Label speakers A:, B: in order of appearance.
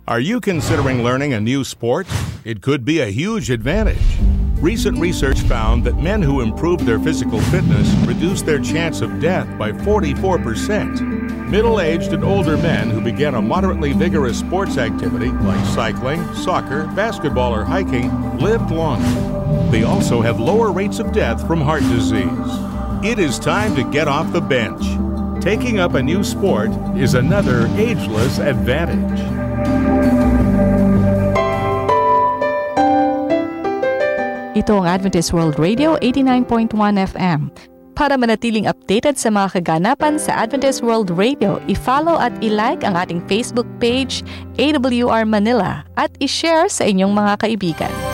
A: Are you considering learning a new sport? It could be a huge advantage. Recent research found that men who improved their physical fitness reduced their chance of death by 44%. Middle-aged and older men who began a moderately vigorous sports activity like cycling, soccer, basketball, or hiking lived longer. They also have lower rates of death from heart disease. It is time to get off the bench. Taking up a new sport is another ageless advantage.
B: Ito ang Adventist World Radio 89.1 FM. Para manatiling updated sa mga kaganapan sa Adventist World Radio, i-follow at i-like ang ating Facebook page, AWR Manila, at i-share sa inyong mga kaibigan.